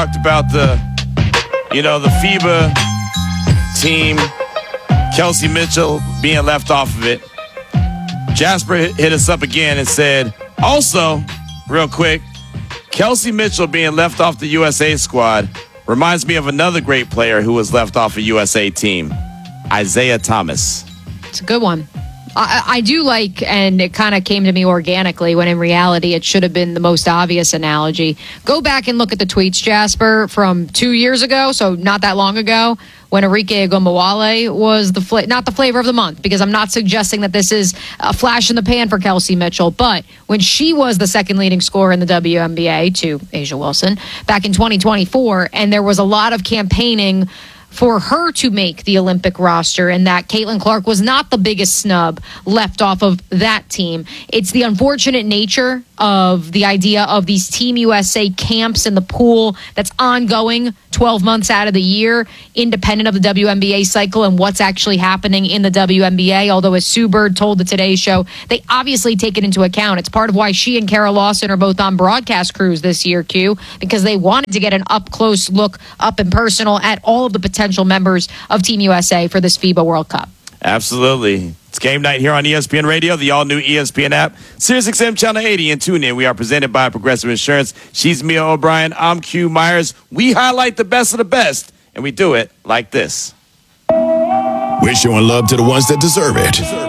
talked about the FIBA team, Kelsey Mitchell being left off of it. Jasper hit us up again and said, also, real quick, Kelsey Mitchell being left off the USA squad reminds me of another great player who was left off a USA team, Isaiah Thomas. It's a good one. I do like, and it kind of came to me organically when in reality it should have been the most obvious analogy. Go back and look at the tweets, Jasper, from 2 years ago, so not that long ago, when Arike Ogunbowale was not the flavor of the month, because I'm not suggesting that this is a flash in the pan for Kelsey Mitchell, but when she was the second leading scorer in the WNBA to A'ja Wilson back in 2024, and there was a lot of campaigning for her to make the Olympic roster, and that Caitlin Clark was not the biggest snub left off of that team. It's the unfortunate nature of the idea of these Team USA camps in the pool that's ongoing 12 months out of the year, independent of the WNBA cycle and what's actually happening in the WNBA. Although, as Sue Bird told the Today Show, they obviously take it into account. It's part of why she and Kara Lawson are both on broadcast crews this year, Q, because they wanted to get an up-close look, up and personal, at all of the potential members of Team USA for this FIBA World Cup. Absolutely. It's game night here on ESPN Radio, the all-new ESPN app, SiriusXM Channel 80, and tune in. We are presented by Progressive Insurance. She's Mia O'Brien. I'm Q Myers. We highlight the best of the best, and we do it like this. We're showing love to the ones that deserve it.